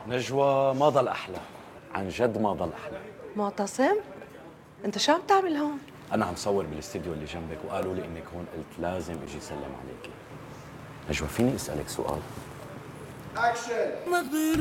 نجوى ما ضل أحلى، عن جد ما ضل أحلى. معتصم، انت شو عم تعمل هون؟ أنا عم صور بالاستديو اللي جنبك وقالوا لي إنك هون، قلت لازم أجي أسلم عليكي. نجوى فيني أسألك سؤال؟ أكشن.